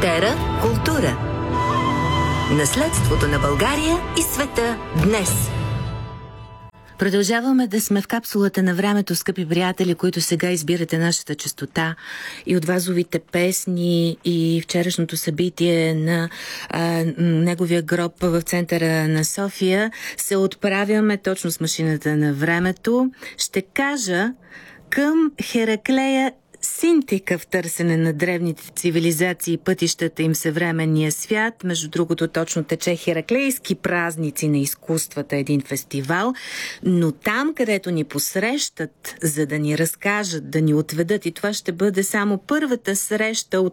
Тера култура. Наследството на България и света днес. Продължаваме да сме в капсулата на времето, скъпи приятели, които сега избирате нашата честота и от вазовите песни и вчерашното събитие на неговия гроб в центъра на София. Се отправяме точно с машината на времето. Ще кажа към Хераклея Синтика в търсене на древните цивилизации, пътищата им съвременния свят. Между другото, точно тече Хераклейски празници на изкуствата, един фестивал. Но там, където ни посрещат, за да ни разкажат, да ни отведат, и това ще бъде само първата среща от